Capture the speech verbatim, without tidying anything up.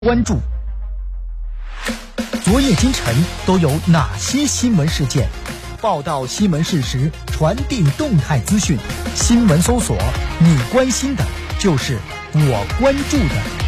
关注。昨夜今晨都有哪些新闻事件？报道新闻事实，传递动态资讯。新闻搜索，你关心的就是我关注的。